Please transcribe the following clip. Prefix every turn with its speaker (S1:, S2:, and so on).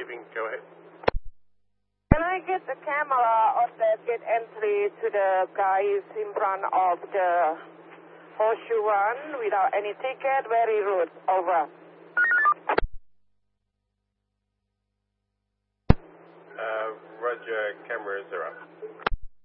S1: receiving. Go ahead.
S2: Can I get the camera of the gate entry to the guys in front of the Horseshoe Run without any ticket? Very rude. Over.
S1: Roger, cameras are up.